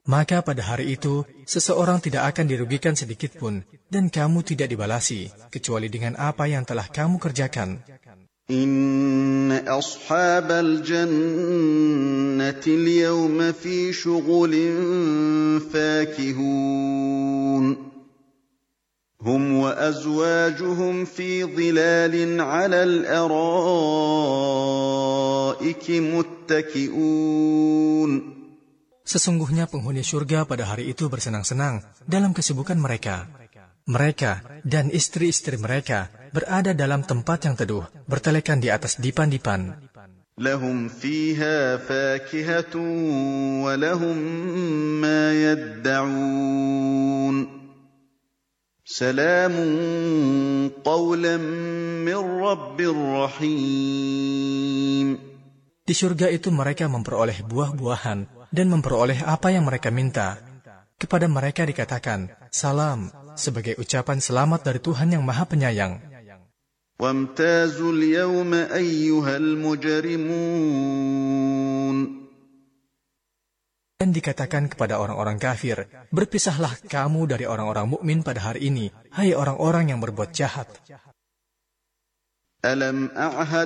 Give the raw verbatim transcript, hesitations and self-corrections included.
Maka pada hari itu, seseorang tidak akan dirugikan sedikit pun, dan kamu tidak dibalasi, kecuali dengan apa yang telah kamu kerjakan. Inna ashabal jannati al-yawma fi syughulin fakihun. Hum wa azwajuhum fi dhilalin 'ala al-ara'iki muttaki'un. Sesungguhnya penghuni surga pada hari itu bersenang-senang dalam kesibukan mereka. Mereka dan istri-istri mereka berada dalam tempat yang teduh, bertelekan di atas dipan-dipan. Lahum fiha fakihatun wa lahum ma yadda'un. Salamun qawlan min rabbir rahim. Di surga itu mereka memperoleh buah-buahan dan memperoleh apa yang mereka minta. Kepada mereka dikatakan, salam, sebagai ucapan selamat dari Tuhan yang Maha Penyayang. وَامْتَازُوا الْيَوْمَ أَيُّهَا الْمُجْرِمُونَ. Dan dikatakan kepada orang-orang kafir, berpisahlah kamu dari orang-orang mukmin pada hari ini, hai orang-orang yang berbuat jahat. أَلَمْ أَعْهَدْ